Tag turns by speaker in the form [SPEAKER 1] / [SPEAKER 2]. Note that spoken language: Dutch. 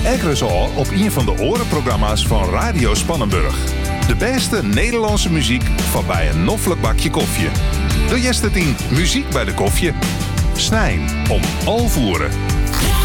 [SPEAKER 1] Ekkersal op een van de orenprogramma's van Radio Spannenburg. De beste Nederlandse muziek van bij een noffelijk bakje koffie. De Yestertien Muziek bij de koffie. Snijn om alvoeren.